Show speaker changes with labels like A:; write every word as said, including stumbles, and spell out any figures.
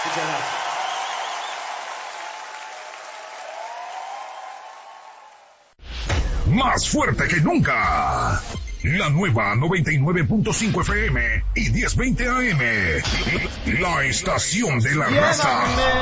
A: Muchas gracias.
B: Más fuerte que nunca. La nueva noventa y nueve punto cinco F M y diez veinte A M. La estación de la raza.